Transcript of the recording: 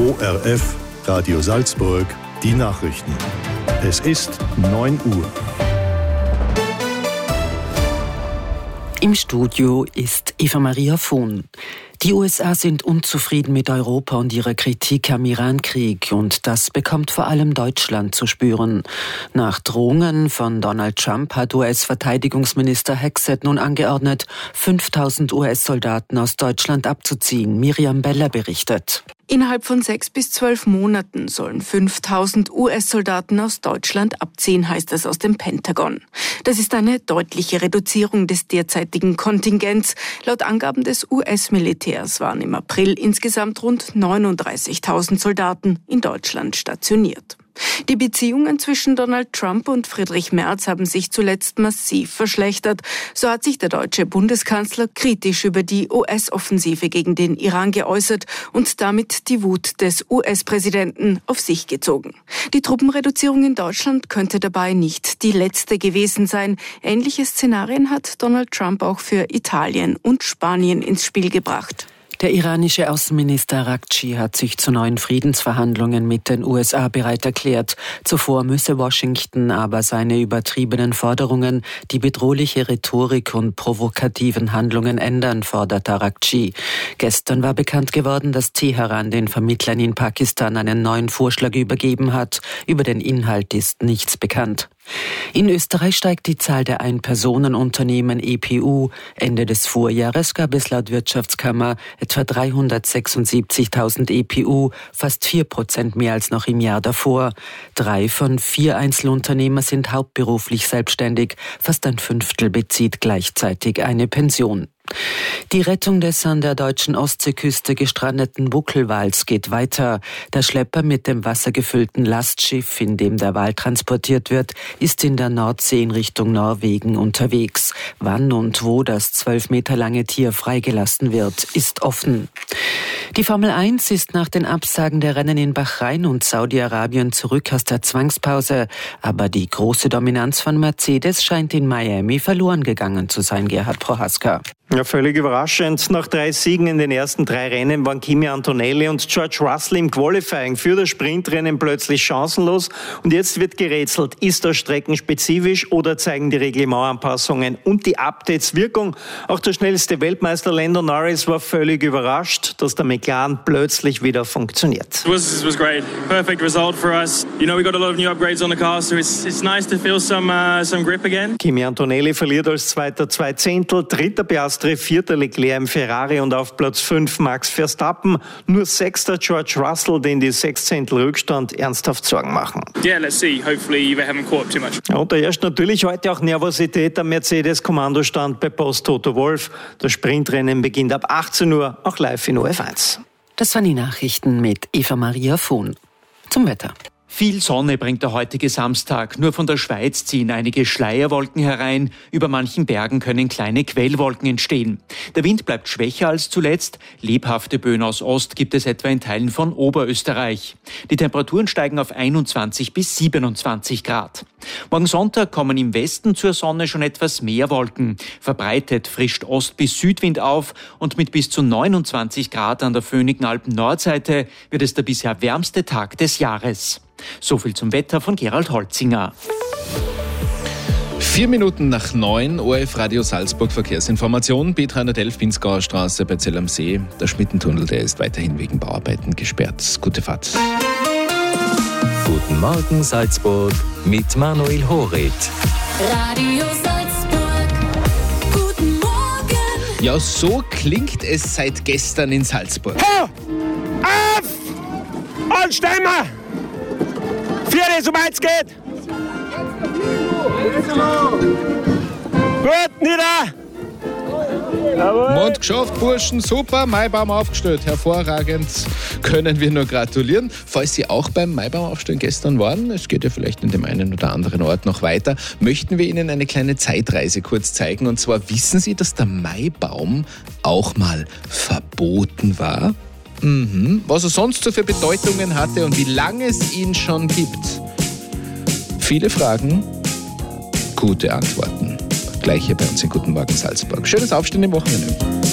ORF Radio Salzburg, die Nachrichten. Es ist 9 Uhr. Im Studio ist Eva-Maria Vohn. Die USA sind unzufrieden mit Europa und ihrer Kritik am Iran-Krieg, und das bekommt vor allem Deutschland zu spüren. Nach Drohungen von Donald Trump hat US-Verteidigungsminister Hegseth nun angeordnet, 5.000 US-Soldaten aus Deutschland abzuziehen. Miriam Beller berichtet. Innerhalb von 6 bis 12 Monaten sollen 5.000 US-Soldaten aus Deutschland abziehen, heißt es aus dem Pentagon. Das ist eine deutliche Reduzierung des derzeitigen Kontingents. Laut Angaben des US-Militärs waren im April insgesamt rund 39.000 Soldaten in Deutschland stationiert. Die Beziehungen zwischen Donald Trump und Friedrich Merz haben sich zuletzt massiv verschlechtert. So hat sich der deutsche Bundeskanzler kritisch über die US-Offensive gegen den Iran geäußert und damit die Wut des US-Präsidenten auf sich gezogen. Die Truppenreduzierung in Deutschland könnte dabei nicht die letzte gewesen sein. Ähnliche Szenarien hat Donald Trump auch für Italien und Spanien ins Spiel gebracht. Der iranische Außenminister Araghchi hat sich zu neuen Friedensverhandlungen mit den USA bereit erklärt. Zuvor müsse Washington aber seine übertriebenen Forderungen, die bedrohliche Rhetorik und provokativen Handlungen ändern, fordert Araghchi. Gestern war bekannt geworden, dass Teheran den Vermittlern in Pakistan einen neuen Vorschlag übergeben hat. Über den Inhalt ist nichts bekannt. In Österreich steigt die Zahl der Ein-Personen-Unternehmen EPU. Ende des Vorjahres gab es laut Wirtschaftskammer etwa 376.000 EPU, fast 4% mehr als noch im Jahr davor. 3 von 4 Einzelunternehmer sind hauptberuflich selbstständig, fast ein Fünftel bezieht gleichzeitig eine Pension. Die Rettung des an der deutschen Ostseeküste gestrandeten Buckelwals geht weiter. Der Schlepper mit dem wassergefüllten Lastschiff, in dem der Wal transportiert wird, ist in der Nordsee in Richtung Norwegen unterwegs. Wann und wo das 12 Meter lange Tier freigelassen wird, ist offen. Die Formel 1 ist nach den Absagen der Rennen in Bahrain und Saudi-Arabien zurück aus der Zwangspause. Aber die große Dominanz von Mercedes scheint in Miami verloren gegangen zu sein, Gerhard Prohaska. Ja, völlig überraschend. Nach 3 Siegen in den ersten 3 Rennen waren Kimi Antonelli und George Russell im Qualifying für das Sprintrennen plötzlich chancenlos. Und jetzt wird gerätselt, ist das streckenspezifisch oder zeigen die Reglementanpassungen und die Updates Wirkung? Auch der schnellste Weltmeister Lando Norris war völlig überrascht, dass der McLaren plötzlich wieder funktioniert. It was great. Perfect result for us. You know, we got a lot of new upgrades on the car, so it's nice to feel some grip again. Kimi Antonelli verliert als Zweiter 2 Zehntel, dritter Piastri, 4. Leclerc im Ferrari und auf Platz 5 Max Verstappen. Nur 6. George Russell, den die 6 Zehntel Rückstand ernsthaft Sorgen machen. Yeah, let's see. Hopefully they haven't caught up too much. Ja, und da herrscht natürlich heute auch Nervosität am Mercedes-Kommandostand bei Boss Toto Wolff. Das Sprintrennen beginnt ab 18 Uhr, auch live in OF1. Das waren die Nachrichten mit Eva-Maria Vohn. Zum Wetter. Viel Sonne bringt der heutige Samstag. Nur von der Schweiz ziehen einige Schleierwolken herein. Über manchen Bergen können kleine Quellwolken entstehen. Der Wind bleibt schwächer als zuletzt. Lebhafte Böen aus Ost gibt es etwa in Teilen von Oberösterreich. Die Temperaturen steigen auf 21 bis 27 Grad. Morgen Sonntag kommen im Westen zur Sonne schon etwas mehr Wolken. Verbreitet frischt Ost- bis Südwind auf und mit bis zu 29 Grad an der Föhnigen Alpen-Nordseite wird es der bisher wärmste Tag des Jahres. So viel zum Wetter von Gerald Holzinger. 4 Minuten nach 9, ORF Radio Salzburg Verkehrsinformation, B311 Pinzgauer Straße bei Zell am See. Der Schmittentunnel, der ist weiterhin wegen Bauarbeiten gesperrt. Gute Fahrt. Guten Morgen Salzburg mit Manuel Horit. Radio Salzburg, guten Morgen. Ja, so klingt es seit gestern in Salzburg. Ho! Auf! Und stehen wir! Für das um eins geht! Gut, nieder! Mond geschafft, Burschen, super, Maibaum aufgestellt, hervorragend, können wir nur gratulieren. Falls Sie auch beim Maibaumaufstellen gestern waren, es geht ja vielleicht in dem einen oder anderen Ort noch weiter, möchten wir Ihnen eine kleine Zeitreise kurz zeigen. Und zwar wissen Sie, dass der Maibaum auch mal verboten war? Was er sonst so für Bedeutungen hatte und wie lange es ihn schon gibt. Viele Fragen, gute Antworten. Gleich hier bei uns in Guten Morgen Salzburg. Schönes Aufstehen im Wochenende.